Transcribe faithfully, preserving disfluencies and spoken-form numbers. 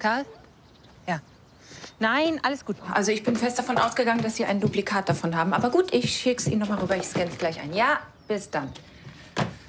Karl? Ja. Nein, alles gut. Also ich bin fest davon ausgegangen, dass Sie ein Duplikat davon haben. Aber gut, ich schick's Ihnen noch mal rüber. Ich scanne es gleich ein. Ja, bis dann.